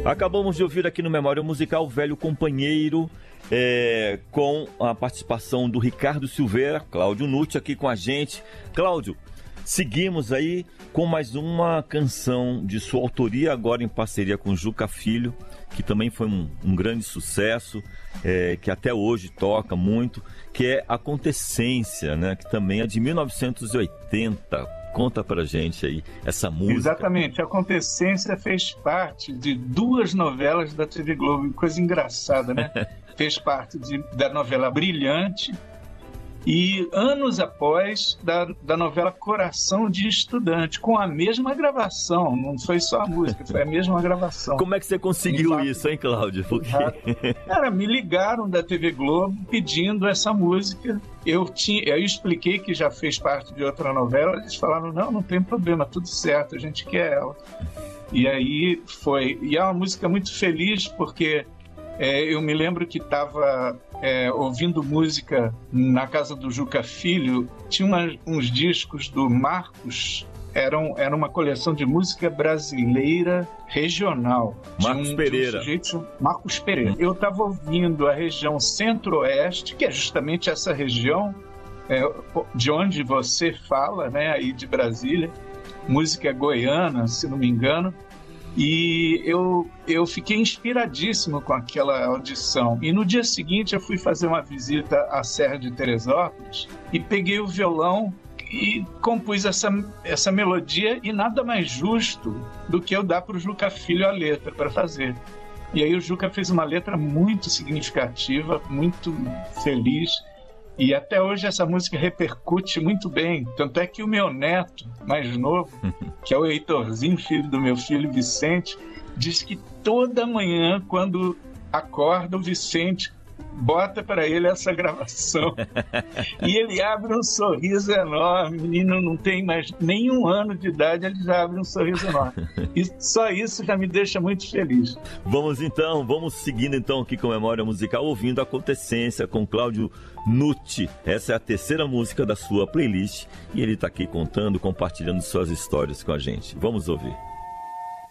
Acabamos de ouvir aqui no Memória Musical Velho Companheiro, com a participação do Ricardo Silveira, Cláudio Nutti aqui com a gente. Cláudio, seguimos aí com mais uma canção de sua autoria, agora em parceria com Juca Filho, que também foi um grande sucesso, que até hoje toca muito, que é Acontecência, né? Que também é de 1980. Conta pra gente aí essa música. Exatamente, a Acontecência fez parte de 2 novelas da TV Globo, coisa engraçada, né? Fez parte da novela Brilhante e anos após da novela Coração de Estudante, com a mesma gravação, não foi só a música, foi a mesma gravação. Como é que você conseguiu isso, hein, Cláudio? Porque... Cara, me ligaram da TV Globo pedindo essa música. Eu expliquei que já fez parte de outra novela, eles falaram, não tem problema, tudo certo, a gente quer ela. E aí foi. E é uma música muito feliz, porque eu me lembro que estava ouvindo música na casa do Juca Filho, tinha uns discos do Marcos, era uma coleção de música brasileira regional. Marcos Pereira. Marcos Pereira. Eu estava ouvindo a região Centro-Oeste, que é justamente essa região de onde você fala, né, aí de Brasília, música goiana, se não me engano, e eu fiquei inspiradíssimo com aquela audição. E no dia seguinte eu fui fazer uma visita à Serra de Teresópolis e peguei o violão e compus essa melodia, e nada mais justo do que eu dar para o Juca Filho a letra para fazer. E aí o Juca fez uma letra muito significativa, muito feliz, e até hoje essa música repercute muito bem. Tanto é que o meu neto mais novo, que é o Heitorzinho, filho do meu filho Vicente, diz que toda manhã, quando acorda, o Vicente bota para ele essa gravação e ele abre um sorriso enorme. O menino não tem mais nem 1 ano de idade, ele já abre um sorriso enorme, e só isso já me deixa muito feliz. Vamos seguindo então aqui com Memória Musical, ouvindo Acontecência com Cláudio Nutti. Essa é a 3ª música da sua playlist e ele está aqui contando, compartilhando suas histórias com a gente. Vamos ouvir.